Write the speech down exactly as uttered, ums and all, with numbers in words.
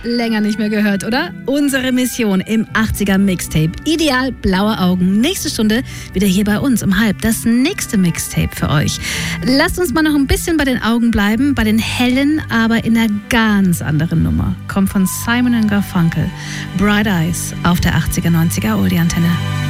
länger nicht mehr gehört, oder? Unsere Mission im achtziger Mixtape. Ideal blaue Augen. Nächste Stunde wieder hier bei uns um halb. Das nächste Mixtape für euch. Lasst uns mal noch ein bisschen bei den Augen bleiben, bei den hellen, aber in einer ganz anderen Nummer. Kommt von Simon and Garfunkel. Bright Eyes auf der achtziger, neunziger Oldie-Antenne.